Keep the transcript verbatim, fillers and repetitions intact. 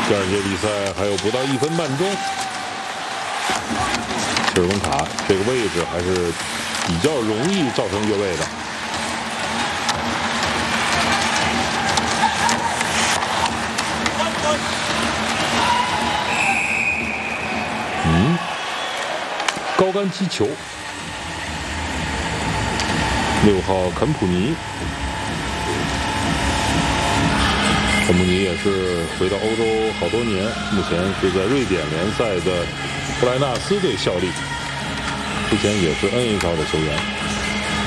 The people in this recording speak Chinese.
第二节比赛还有不到一分半钟，切尔文卡这个位置还是比较容易造成越位的。嗯，高杆击球，六号肯普尼。 肯普尼也是回到欧洲好多年，目前是在瑞典联赛的布莱纳斯队效力，之前也是 N H L 的球员。